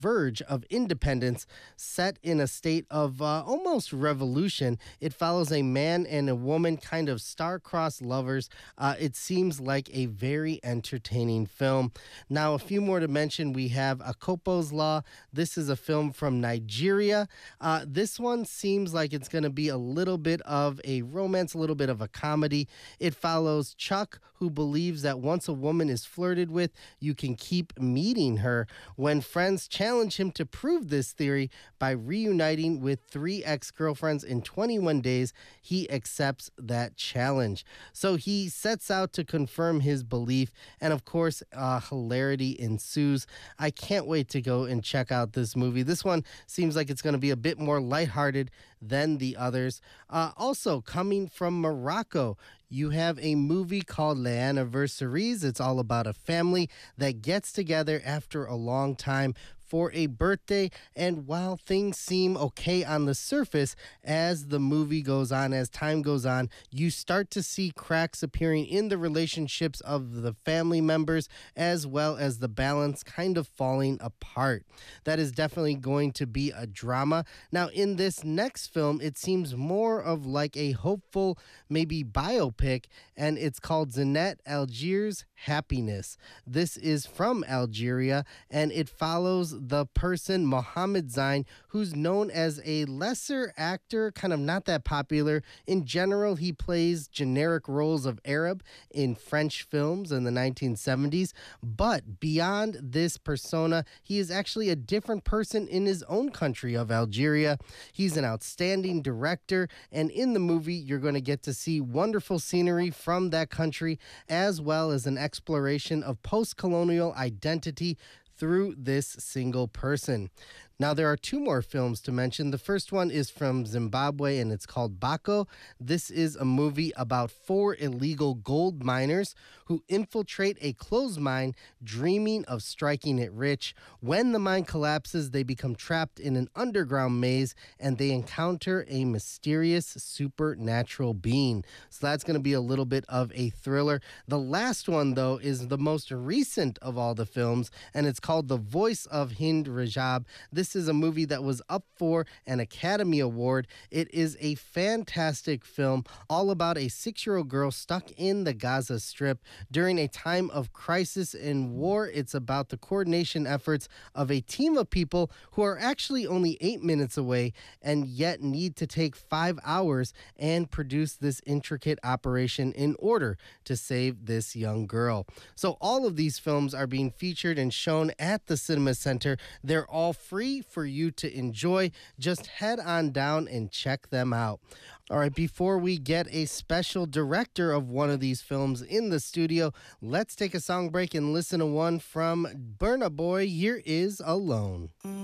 verge of independence, set in a state of almost revolution. It follows a man and a woman, kind of star-crossed lovers. It seems like a very entertaining film. Now, a few more to mention. We have Akopo's Law. This is a film from Nigeria. This one seems like it's going to be a little bit of a romance, a little bit of a comedy. It follows Chuck, who believes that once a woman is flirted with, you can keep meeting her. When friends challenge him to prove this theory by reuniting with three ex-girlfriends in 21 days, he accepts that challenge. So he sets out to confirm his belief, and of course, hilarity ensues. I can't wait to go and check out this movie. This one seems like it's going to be a bit more lighthearted than the others. Also, coming from Morocco, you have a movie called Les Anniversaries. It's all about a family that gets together after a long time for a birthday. And while things seem okay on the surface, as the movie goes on, as time goes on, you start to see cracks appearing in the relationships of the family members, as well as the balance kind of falling apart. That is definitely going to be a drama. Now, in this next film, it seems more of like a hopeful, maybe biopic, and it's called Zinette Algiers Happiness. This is from Algeria, and it follows the person Mohamed Zain, who's known as a lesser actor, kind of not that popular. In general, he plays generic roles of Arab in French films in the 1970s. But beyond this persona, he is actually a different person in his own country of Algeria. He's an outstanding director, and in the movie, you're going to get to see wonderful scenery from that country, as well as an exploration of post-colonial identity through this single person. Now, there are two more films to mention. The first one is from Zimbabwe, and it's called Bako. This is a movie about four illegal gold miners who infiltrate a closed mine, dreaming of striking it rich. When the mine collapses, they become trapped in an underground maze, and they encounter a mysterious supernatural being. So that's going to be a little bit of a thriller. The last one, though, is the most recent of all the films, and it's called The Voice of Hind Rajab. This is a movie that was up for an Academy Award. It is a fantastic film all about a 6-year-old girl stuck in the Gaza Strip during a time of crisis and war. It's about the coordination efforts of a team of people who are actually only 8 minutes away and yet need to take 5 hours and produce this intricate operation in order to save this young girl. So all of these films are being featured and shown at the Cinema Center. They're all free for you to enjoy. Just head on down and check them out. All right, before we get a special director of one of these films in the studio, let's take a song break and listen to one from Burna Boy. Here is Alone.